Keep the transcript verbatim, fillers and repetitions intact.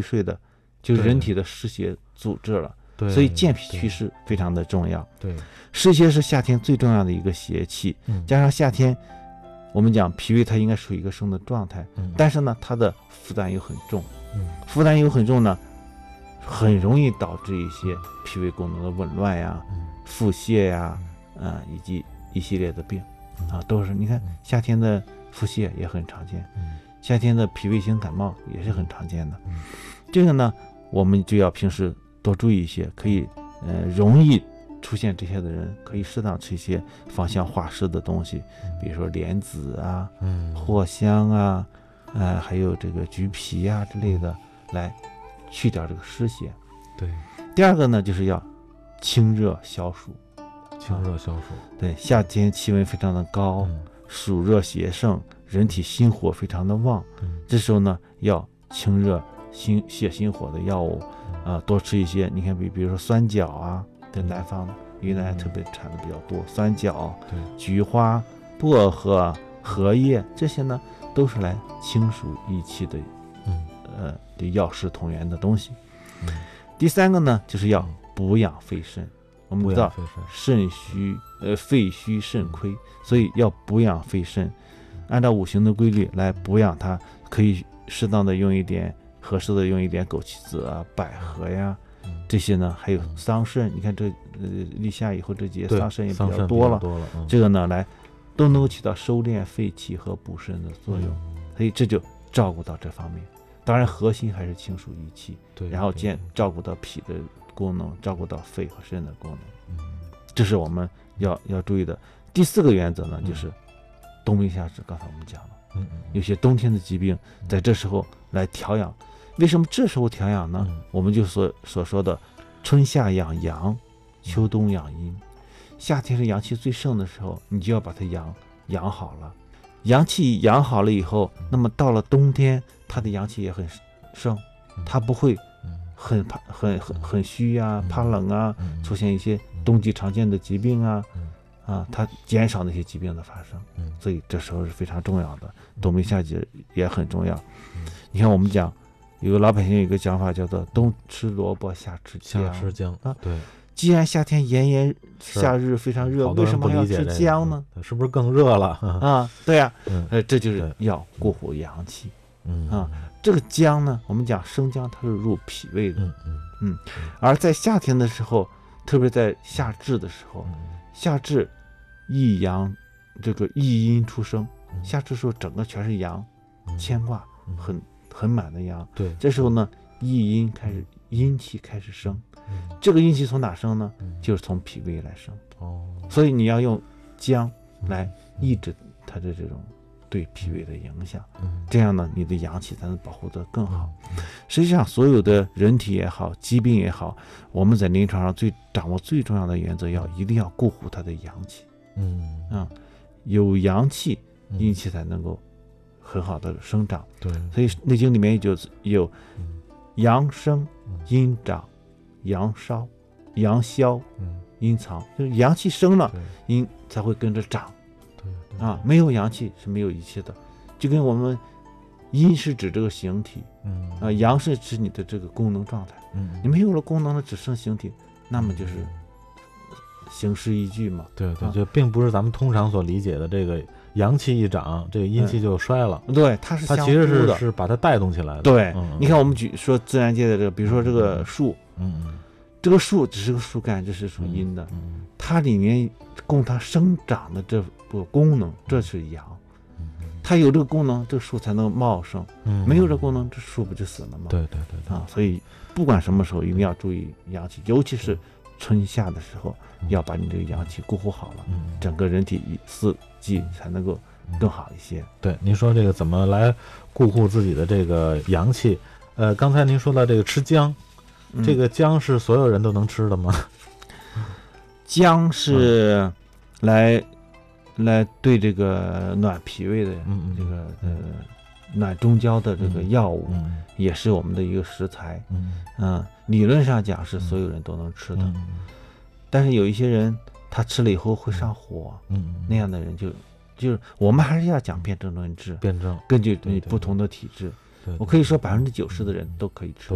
睡的，就是人体的湿邪阻滞了。 对， 所以健脾祛湿非常的重要。 对， 湿邪是夏天最重要的一个邪气， 嗯、 加上夏天我们讲脾胃它应该属于一个生的状态， 嗯、 但是呢它的负担又很重， 嗯、 负担又很重呢，很容易导致一些脾胃功能的紊乱呀、 嗯、 腹泻呀，嗯、呃，以及一系列的病啊，都是你看夏天的腹泻也很常见， 嗯、 夏天的脾胃型感冒也是很常见的。 嗯、 这个呢，我们就要平时多注意一些，可以呃容易出现这些的人，可以适当吃一些芳香化湿的东西，比如说莲子啊、 嗯、 藿香啊，呃，还有这个橘皮啊之类的，来去掉这个湿邪。 对。 第二个呢，就是要清热消暑。 清热消暑。 对，夏天气温非常的高， 嗯、 暑热邪盛，人体心火非常的旺， 嗯、 这时候呢，要清热心泻心火的药物。啊、呃，多吃一些，你看比比如说酸角啊，在南方云南特别产的比较多，酸角、 对， 菊花、薄荷、荷叶这些呢，都是来清暑益气的， 嗯， 呃，的药食同源的东西。 嗯， 第三个呢，就是要补养肺肾。我们知道肾虚，呃，肺虚肾亏，所以要补养肺肾，按照五行的规律来补养它，可以适当的用一点。合适的用一点枸杞子啊、百合呀，这些呢，还有桑葚。你看这呃立夏以后这节桑葚也比较多了， 多了嗯、 这个呢来都能够起到收敛肺气和补肾的作用， 嗯、 所以这就照顾到这方面。当然核心还是清暑益气， 对， 然后见照顾到脾的功能，照顾到肺和肾的功能， 嗯、 这是我们要要注意的。第四个原则呢，就是冬病夏治。刚才我们讲了， 嗯、 有些冬天的疾病，在这时候来调养。为什么这时候调养呢？ 嗯、 我们就所所说的春夏养阳，秋冬养阴。夏天是阳气最盛的时候，你就要把它养养好了。阳气养好了以后，那么到了冬天，它的阳气也很盛，它不会很怕很很很虚啊，怕冷啊，出现一些冬季常见的疾病啊，啊，它减少那些疾病的发生。所以这时候是非常重要的，冬病夏治也很重要。你看我们讲。有个老百姓有一个讲法叫做冬吃萝卜夏吃姜， 夏吃姜啊，对。 既然夏天炎炎夏日非常热，为什么还要吃姜呢？ 是不是更热了啊？对呀、啊， 嗯、 呃，这就是要固护阳气。 嗯啊，这个姜呢，我们讲生姜，它是入脾胃的。 嗯嗯嗯，而在夏天的时候，特别在夏至的时候， 嗯、 夏至一阳，这个一阴出生，嗯、夏至时候整个全是阳， 嗯、 牵挂很。很满的阳， 对， 这时候呢，一阴开始，阴气开始生， 嗯、 这个阴气从哪生呢？ 嗯、 就是从脾胃来生。 哦， 所以你要用姜来抑制它的这种对脾胃的影响， 嗯、 这样呢，你的阳气才能保护得更好。嗯、实际上，所有的人体也好，疾病也好，我们在临床上最掌握最重要的原则，要一定要固护它的阳气。 嗯啊、嗯，有阳气，阴气才能够很好的生长。 对， 所以《内经》里面就有阳生、阴长、阳烧、阳消、阴藏，就是阳气生了，阴才会跟着长。 对啊，没有阳气是没有一切的，就跟我们阴是指这个形体， 嗯啊，阳是指你的这个功能状态。 嗯， 你没有了功能了，只剩形体，那么就是形式依据嘛。 对对，就并不是咱们通常所理解的这个。阳气一长，这个阴气就衰了。 嗯、对，它是它其实是是把它带动起来的。 对， 嗯、 你看我们举说自然界的这个，比如说这个树， 嗯嗯， 这个树只是个树干，这是属阴的， 嗯， 它里面供它生长的这个功能，这是阳。 嗯， 它有这个功能，这个树才能茂盛。 嗯， 没有这个功能，这树不就死了吗？ 对对对对啊，所以不管什么时候一定要注意阳气，尤其是春夏的时候，要把你这个阳气固护好了， 嗯， 整个人体四季才能够更好一些。 对，您说这个怎么来固护自己的这个阳气？呃，刚才您说到这个吃姜， 嗯、这个姜是所有人都能吃的吗？ 姜是来、嗯、来对这个暖脾胃的这个、 嗯、 呃暖中焦的这个药物， 嗯、 也是我们的一个食材。 嗯嗯，理论上讲是所有人都能吃的， 嗯、 但是有一些人他吃了以后会上火， 嗯， 那样的人就。就是我们还是要讲辨证论治， 辨证， 根据你不同的体质， 对对对， 我可以说百分之九十的人都可以吃。